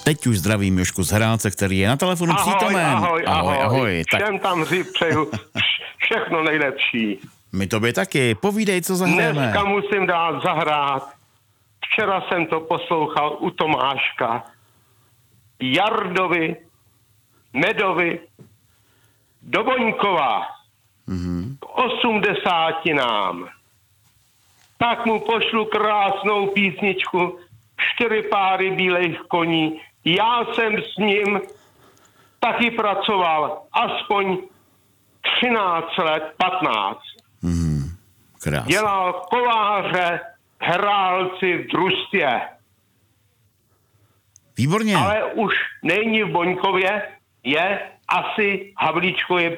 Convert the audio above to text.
teď už zdravím Jožku z Hradce, který je na telefonu přítomen. Ahoj. Všem tam přeju všechno nejlepší. My tobě taky. Povídej, co zahrajeme. Dneska musím dát zahrát. Včera jsem to poslouchal u Tomáška. Jardovi, Medovi, do Boňkova. K 80. Tak mu pošlu krásnou písničku 4 páry bílejch koní. Já jsem s ním taky pracoval aspoň 13 let, 15. Krásně. Dělal kováře, hrálci v družstvě. Výborně. Ale už není v Boňkově, je asi Havlíčkově